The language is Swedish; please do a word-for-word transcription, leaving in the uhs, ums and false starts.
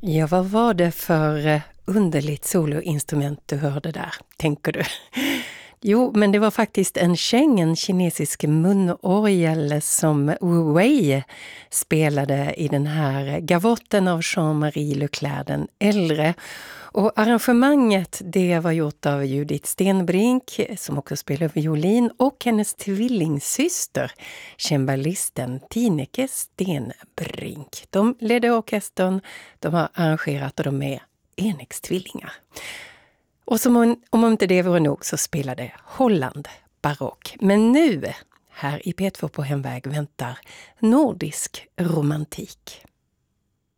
Ja, vad var det för eh, underligt soloinstrument du hörde där, tänker du? Jo, men det var faktiskt en käng, en kinesisk munorgel som Wu Wei spelade i den här gavotten av Jean-Marie Leclerc den äldre. Och arrangemanget det var gjort av Judith Stenbrink som också spelar violin och hennes tvillingsyster, cembalisten Tineke Stenbrink. De ledde orkestern, de har arrangerat och de är enäggstvillingar. Och som om, om inte det vore nog så spelade Holland barock. Men nu, här i P två på Hemväg väntar nordisk romantik.